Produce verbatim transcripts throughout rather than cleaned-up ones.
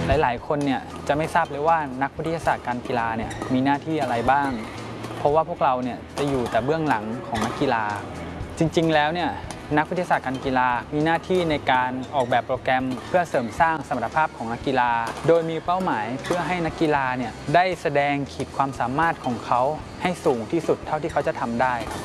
หลายๆคนเนี่ยจะไม่ทราบเลยว่านักวิทยาศาสตร์การกีฬาเนี่ยมีหน้าที่อะไรบ้างเพราะว่าพวกเราเนี่ยจะอยู่แต่เบื้องหลังของนักกีฬาจริงๆแล้วเนี่ยนักวิทยาศาสตร์การกีฬามีหน้าที่ในการออกแบบโปรแกรมเพื่อเสริมสร้างสมรรถภาพของนักกีฬาโดยมีเป้าหมายเพื่อให้นักกีฬาเนี่ยได้แสดงขีดความสามารถของเขาให้สูงที่สุดเท่าที่เขาจะทำได้ครับ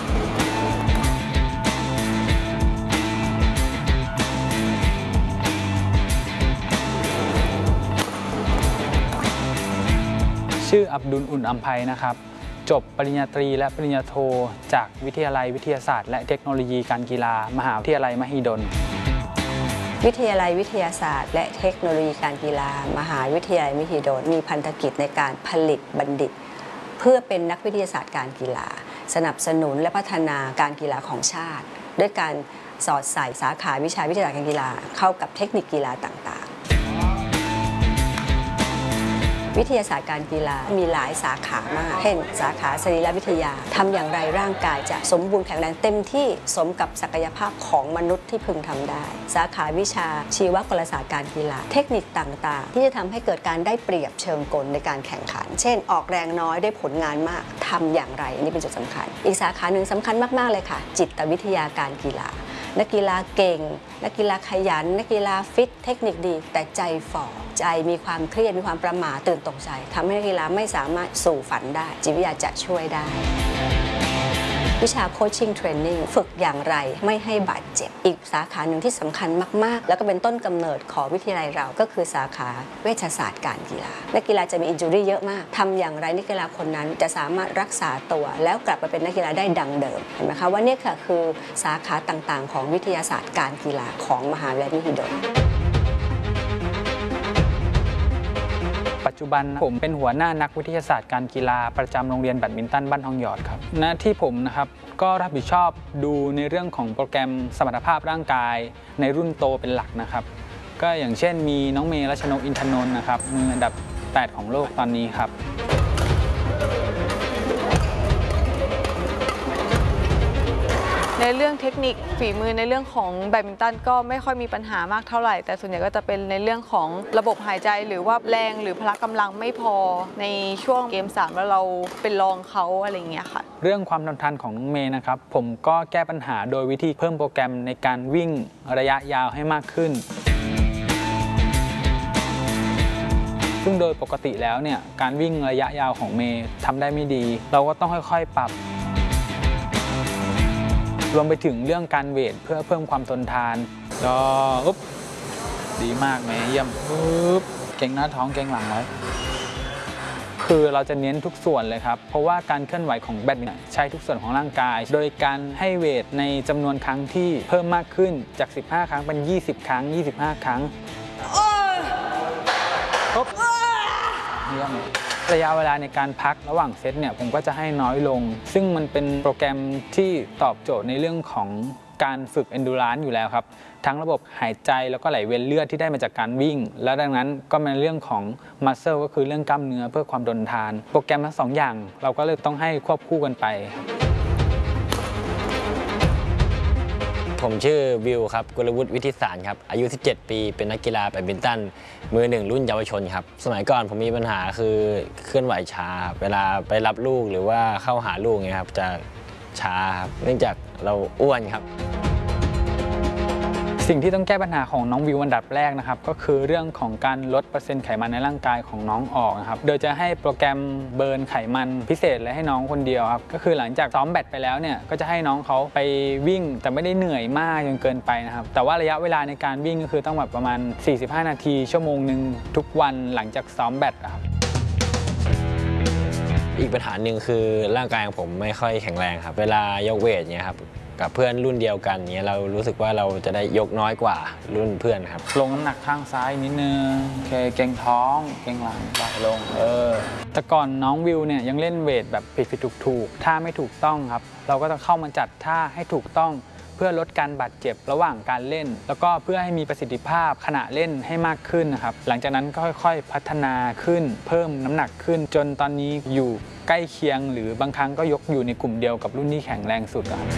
ชื่ออับดุล อุ่นอัมไพนะครับจบปริญญาตรีและปริญญาโทจากวิทยาลัยวิทยาศาสตร์และเทคโนโลยีการกีฬามหาวิทยาลัยมหิดลวิทยาลัยวิทยาศาสตร์และเทคโนโลยีการกีฬามหาวิทยาลัยมหิดลมีพันธกิจในการผลิตบัณฑิตเพื่อเป็นนักวิทยาศาสตร์การกีฬาสนับสนุนและพัฒนาการกีฬาของชาติด้วยการสอดใส่สาขาวิชาวิทยาศาสตร์การกีฬาเข้ากับเทคนิคกีฬาต่างๆวิทยาศาสตร์การกีฬามีหลายสาขามากเช่นสาขาสรีรวิทยาทำอย่างไรร่างกายจะสมบูรณ์แข็งแรงเต็มที่สมกับศักยภาพของมนุษย์ที่พึงทำได้สาขาวิชาชีวกลศาสตร์การกีฬาเทคนิคต่างๆที่จะทำให้เกิดการได้เปรียบเชิงกลในการแข่งขันเช่นออกแรงน้อยได้ผลงานมากทำอย่างไรอันนี้เป็นจุดสำคัญอีกสาขาหนึ่งสำคัญมากๆเลยค่ะจิตวิทยาการกีฬานักกีฬาเก่งนักกีฬาขยันนักกีฬาฟิตเทคนิคดีแต่ใจฝ่อใจมีความเครียดมีความประหม่าตื่นตกใจทำให้นักกีฬาไม่สามารถสู่ฝันได้จิตวิทยาจะช่วยได้วิชาโคชชิ่งเทรนนิ่งฝึกอย่างไรไม่ให้บาดเจ็บอีกสาขาหนึ่งที่สำคัญมากๆแล้วก็เป็นต้นกำเนิดของวิทยาลัยเราก็คือสาขาเวชศาสตร์การกีฬานักกีฬาจะมีอินจูรี่เยอะมากทำอย่างไรนักกีฬาคนนั้นจะสามารถรักษาตัวแล้วกลับมาเป็นนักกีฬาได้ดังเดิมเห็นไหมคะว่านี่ค่ะคือสาขาต่างๆของวิทยาศาสตร์การกีฬาของมหาวิทยาลัยมหิดลปัจจุบันผมเป็นหัวหน้านักวิทยาศาสตร์การกีฬาประจำโรงเรียนแบดมินตันบ้านทองหยอดครับหน้าที่ผมนะครับก็รับผิดชอบดูในเรื่องของโปรแกรมสมรรถภาพร่างกายในรุ่นโตเป็นหลักนะครับก็อย่างเช่นมีน้องเมย์รัชนกอินทนนท์นะครับมืออันดับแปดของโลกตอนนี้ครับในเรื่องเทคนิคฝีมือในเรื่องของแบดมินตันก็ไม่ค่อยมีปัญหามากเท่าไหร่แต่ส่วนใหญ่ก็จะเป็นในเรื่องของระบบหายใจหรือว่าแรงหรือพละกำลังไม่พอในช่วงเกมสามแล้วเราเป็นรองเขาอะไรอย่างเงี้ยค่ะเรื่องความทนทานของน้องเมย์นะครับผมก็แก้ปัญหาโดยวิธีเพิ่มโปรแกรมในการวิ่งระยะยาวให้มากขึ้นซึ่งโดยปกติแล้วเนี่ยการวิ่งระยะยาวของเมย์ทำได้ไม่ดีเราก็ต้องค่อยๆปรับรวมไปถึงเรื่องการเวทเพื่อเพิ่มความทนทานก็อุ๊บดีมากแม่เยี่ยมอุ๊บเก่งหน้าท้องเก่งหลังไว้คือเราจะเน้นทุกส่วนเลยครับเพราะว่าการเคลื่อนไหวของแบดมินตันใช้ทุกส่วนของร่างกายโดยการให้เวทในจำนวนครั้งที่เพิ่มมากขึ้นจากสิบห้าครั้งเป็นยี่สิบครั้งยี่สิบห้าครั้งปุ๊บเยี่ยมระยะเวลาในการพักระหว่างเซตเนี่ยผมก็จะให้น้อยลงซึ่งมันเป็นโปรแกรมที่ตอบโจทย์ในเรื่องของการฝึก endurance อยู่แล้วครับทั้งระบบหายใจแล้วก็ไหลเวียนเลือดที่ได้มาจากการวิ่งและดังนั้นก็เป็นเรื่องของ muscle ก็คือเรื่องกล้ามเนื้อเพื่อความทนทานโปรแกรมทั้งสองอย่างเราก็เลยต้องให้ควบคู่กันไปผมชื่อวิวครับกุลวุฒิวิทิสารครับอายุสิบเจ็ดปีเป็นนักกีฬาแบดมินตันมือหนึ่งรุ่นเยาวชนครับสมัยก่อนผมมีปัญหาคือเคลื่อนไหวช้าเวลาไปรับลูกหรือว่าเข้าหาลูกเงี้ยครับจะช้าครับเนื่องจากเราอ้วนครับสิ่งที่ต้องแก้ปัญหาของน้องวิวอันดับแรกนะครับก็คือเรื่องของการลดเปอร์เซ็นต์ไขมันในร่างกายของน้องออกนะครับโดยจะให้โปรแกรมเบิร์นไขมันพิเศษเลยให้น้องคนเดียวครับก็คือหลังจากซ้อมแบดไปแล้วเนี่ยก็จะให้น้องเขาไปวิ่งแต่ไม่ได้เหนื่อยมากจนเกินไปนะครับแต่ว่าระยะเวลาในการวิ่งก็คือต้องแบบประมาณสี่สิบห้านาทีชั่วโมงหนึ่งทุกวันหลังจากซ้อมแบดครับอีกปัญหาหนึ่งคือร่างกายของผมไม่ค่อยแข็งแรงครับเวลายกเวทเนี่ยครับกับเพื่อนรุ่นเดียวกันเนี้ยเรารู้สึกว่าเราจะได้ยกน้อยกว่ารุ่นเพื่อนครับลงน้ำหนักข้างซ้ายนิดนึงโอเคเกร็งท้องเกร็งหลังไปลงเออแต่ก่อนน้องวิวเนี่ยยังเล่นเวทแบบผิดๆถูกๆท่าไม่ถูกต้องครับเราก็ต้องเข้ามาจัดท่าให้ถูกต้องเพื่อลดการบาดเจ็บระหว่างการเล่นแล้วก็เพื่อให้มีประสิทธิภาพขณะเล่นให้มากขึ้นนะครับหลังจากนั้นก็ค่อยๆพัฒนาขึ้นเพิ่มน้ำหนักขึ้นจนตอนนี้อยู่ใกล้เคียงหรือบางครั้งก็ยกอยู่ในกลุ่มเดียวกับรุ่นที่แข็งแรงสุดครับ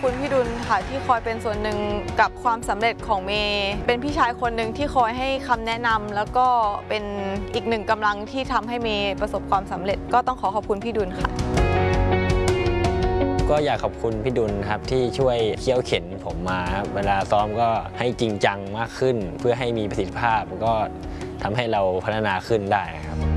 คุณพี่ดุลค่ะที่คอยเป็นส่วนหนึ่งกับความสำเร็จของเมย์เป็นพี่ชายคนหนึ่งที่คอยให้คำแนะนำแล้วก็เป็นอีกหนึ่งกำลังที่ทำให้เมย์ประสบความสำเร็จก็ต้องขอขอบคุณพี่ดุลค่ะก็อยากขอบคุณพี่ดุลครับที่ช่วยเคี่ยวเข็นผมมาครับเวลาซ้อมก็ให้จริงจังมากขึ้นเพื่อให้มีประสิทธิภาพก็ทำให้เราพัฒนาขึ้นได้ครับ